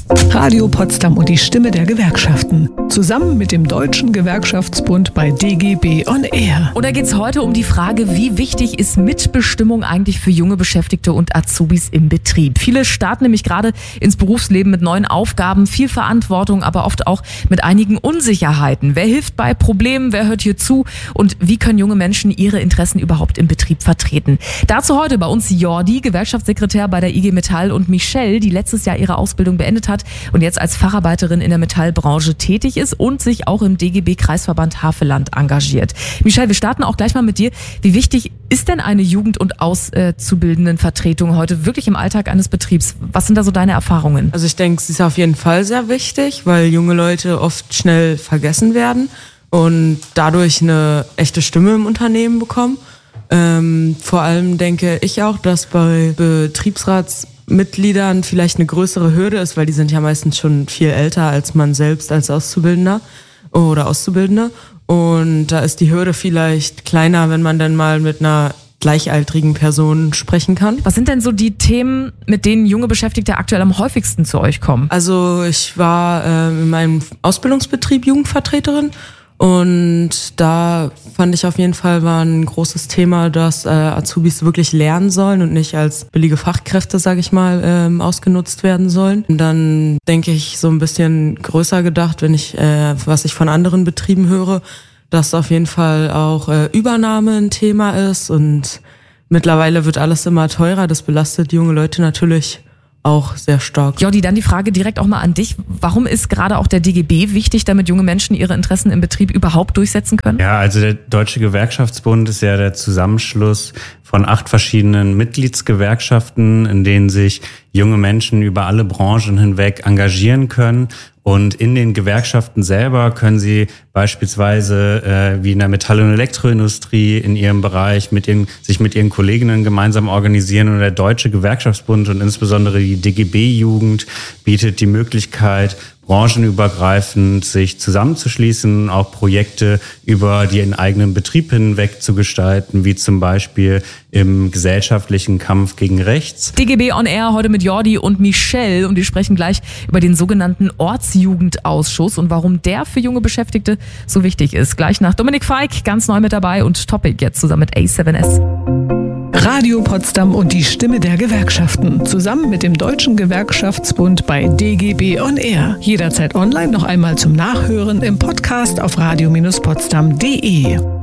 Radio Potsdam und die Stimme der Gewerkschaften. Zusammen mit dem Deutschen Gewerkschaftsbund bei DGB on Air. Und da geht es heute um die Frage, wie wichtig ist Mitbestimmung eigentlich für junge Beschäftigte und Azubis im Betrieb? Viele starten nämlich gerade ins Berufsleben mit neuen Aufgaben, viel Verantwortung, aber oft auch mit einigen Unsicherheiten. Wer hilft bei Problemen, wer hört hier zu und wie können junge Menschen ihre Interessen überhaupt im Betrieb vertreten? Dazu heute bei uns Jordi, Gewerkschaftssekretär bei der IG Metall, und Michelle, die letztes Jahr ihre Ausbildung beendet hat und jetzt als Facharbeiterin in der Metallbranche tätig ist und sich auch im DGB-Kreisverband Havelland engagiert. Michelle, wir starten auch gleich mal mit dir. Wie wichtig ist denn eine Jugend- und Auszubildendenvertretung heute wirklich im Alltag eines Betriebs? Was sind da so deine Erfahrungen? Also ich denke, es ist auf jeden Fall sehr wichtig, weil junge Leute oft schnell vergessen werden und dadurch eine echte Stimme im Unternehmen bekommen. Vor allem denke ich auch, dass bei Betriebsratsmitgliedern vielleicht eine größere Hürde ist, weil die sind ja meistens schon viel älter als man selbst als Auszubildender oder Auszubildende. Und da ist die Hürde vielleicht kleiner, wenn man dann mal mit einer gleichaltrigen Person sprechen kann. Was sind denn so die Themen, mit denen junge Beschäftigte aktuell am häufigsten zu euch kommen? Also ich war in meinem Ausbildungsbetrieb Jugendvertreterin. Und da fand ich auf jeden Fall war ein großes Thema, dass Azubis wirklich lernen sollen und nicht als billige Fachkräfte, sage ich mal, ausgenutzt werden sollen. Und dann denke ich so ein bisschen größer gedacht, wenn ich was ich von anderen Betrieben höre, dass auf jeden Fall auch Übernahme ein Thema ist. Und mittlerweile wird alles immer teurer. Das belastet junge Leute natürlich auch sehr stark. Jordi, dann die Frage direkt auch mal an dich. Warum ist gerade auch der DGB wichtig, damit junge Menschen ihre Interessen im Betrieb überhaupt durchsetzen können? Ja, also der Deutsche Gewerkschaftsbund ist ja der Zusammenschluss von 8 verschiedenen Mitgliedsgewerkschaften, in denen sich junge Menschen über alle Branchen hinweg engagieren können. Und in den Gewerkschaften selber können sie beispielsweise wie in der Metall- und Elektroindustrie in ihrem Bereich sich mit ihren Kolleginnen gemeinsam organisieren. Und der Deutsche Gewerkschaftsbund und insbesondere die DGB-Jugend bietet die Möglichkeit, branchenübergreifend sich zusammenzuschließen, auch Projekte über den eigenen Betrieb hinweg zu gestalten, wie zum Beispiel im gesellschaftlichen Kampf gegen Rechts. DGB on Air heute mit Jordi und Michelle, und die sprechen gleich über den sogenannten Ortsjugendausschuss und warum der für junge Beschäftigte so wichtig ist. Gleich nach Dominik Feig, ganz neu mit dabei, und Topic jetzt zusammen mit A7S. Radio Potsdam und die Stimme der Gewerkschaften. Zusammen mit dem Deutschen Gewerkschaftsbund bei DGB on Air. Jederzeit online noch einmal zum Nachhören im Podcast auf radio-potsdam.de.